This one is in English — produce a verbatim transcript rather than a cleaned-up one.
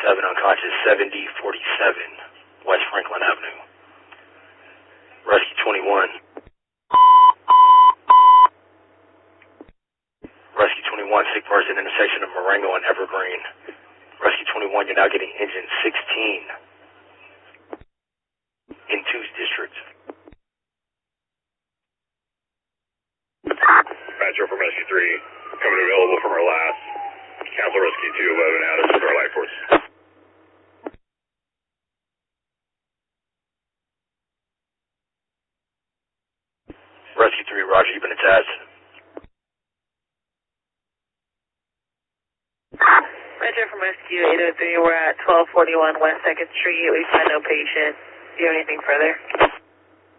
seven, unconscious, seventy forty-seven, West Franklin Avenue. Rescue twenty-one. Rescue twenty-one, sick person, intersection of Marengo and Evergreen. Rescue twenty-one, you're now getting engine sixteen in two's district. Metro from Rescue three, coming available from our last. Cancel Rescue two, eleven out of our life force. Rescue three, roger, you've been attached. Metro from Rescue eight oh three, we're at twelve forty-one West second Street. We find no patient. Do you have anything further?